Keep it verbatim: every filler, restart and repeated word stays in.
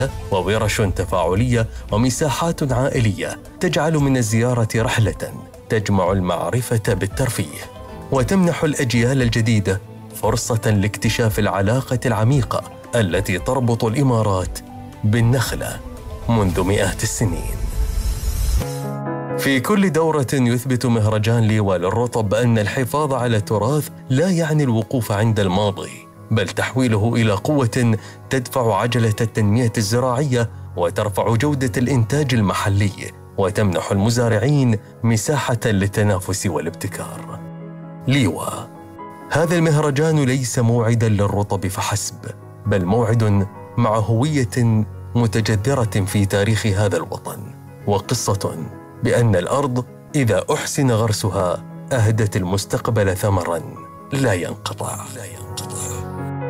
وورش تفاعلية ومساحات عائلية تجعل من الزيارة رحلة تجمع المعرفة بالترفيه، وتمنح الأجيال الجديدة فرصة لاكتشاف العلاقة العميقة التي تربط الإمارات بالنخلة منذ مئات السنين. في كل دورة يثبت مهرجان ليوا للرطب أن الحفاظ على التراث لا يعني الوقوف عند الماضي، بل تحويله إلى قوة تدفع عجلة التنمية الزراعية وترفع جودة الإنتاج المحلي، وتمنح المزارعين مساحة للتنافس والابتكار. ليوا، هذا المهرجان ليس موعداً للرطب فحسب، بل موعد مع هوية متجذرة في تاريخ هذا الوطن، وقصة بأن الأرض إذا أحسن غرسها أهدت المستقبل ثمراً لا ينقطع. لا ينقطع.